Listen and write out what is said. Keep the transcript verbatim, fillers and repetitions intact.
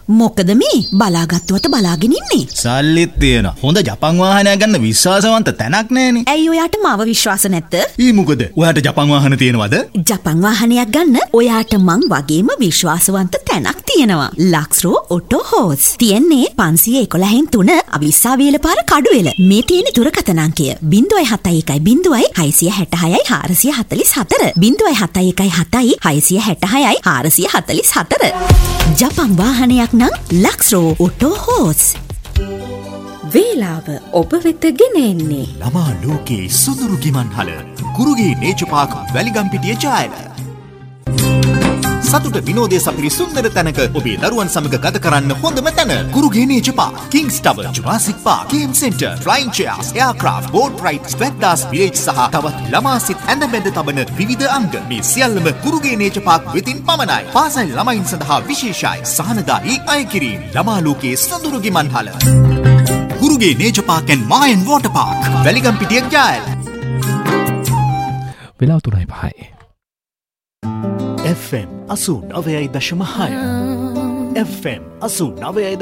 මොකද මේ බලාගත්තුවට බලාගෙන ඉන්නේ? සල්ලිත් තියෙනවා. හොඳ ජපන් වාහනයක් ගන්න විශ්වාසවන්ත තැනක් නැහැනේ. ඇයි ඔයාට මාව විශ්වාස නැද්ද? ඊ මොකද? ඔයාට ජපන් වාහන තියෙනවද? ජපන් වාහනයක් ගන්න ඔයාට මං වගේම විශ්වාසවන්ත තැනක් තියෙනවා. ලක්ස්රෝ ඔටෝ හෝස්. තියෙන්නේ පන්සිය එකොළහෙන් තුන අවිස්සාවේල පාර කඩුවෙල. මේ තියෙන දුරකථන අංකය ज़ीरो सात एक ज़ीरो ज़ीरो छह छह छह चार चार चार ज़ीरो सात एक ज़ीरो छह छह चार चार चार ජපන් වාහනයක් නම් ලක්ස්රෝ ඔටෝ හෝස්. වේලාව ඔබ වෙත ගෙන එන්නේ ළමා ලෝකයේ සුදුරු ගිමන් හල කුරුගේ නේචර් පාක් වැලිගම්පිටිය ජායල. සතුට විනෝදයේ සපිරි සුන්දර තැනක ඔබේ දරුවන් සමග ගත කරන්න හොඳම තැන කුරුගේ nature Park, Kings tower, Jurassic Park, game centre, flying චෙයාර්ස්, aircraft, boat රයිඩ්ස්, ස්වැග්දාස් village සහ තවත් ළමා සිත් ඇඳ බැඳ තබන විවිධ අංග. මේ සියල්ලම කුරුගේ නේචර් පාක් වෙතින් පමණයි. පාසල් ළමයින් සඳහා විශේෂයි සහනදායී අය කිරීම. ළමා ලෝකයේ සොඳුරු ගිමන් හල කුරුගේ nature Park and මායන් water Park වැලිගම්පිටිය ජායල. වෙලාව තුනයි පහයි. එෆ් එම් අසූ නවයයි දශම හය එෆ් එම් අසූ නවයයි